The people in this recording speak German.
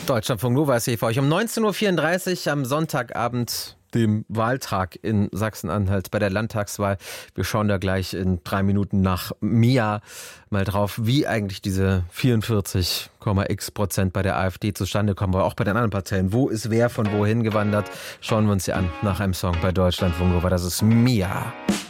Deutschlandfunk Nova ist hier für euch um 19.34 Uhr am Sonntagabend, dem Wahltag in Sachsen-Anhalt bei der Landtagswahl. Wir schauen da gleich in 3 Minuten nach Mia mal drauf, wie eigentlich diese 44,x% bei der AfD zustande kommen, aber auch bei den anderen Parteien. Wo ist wer von wohin gewandert? Schauen wir uns sie an nach einem Song bei Deutschlandfunk Nova. Das ist Mia.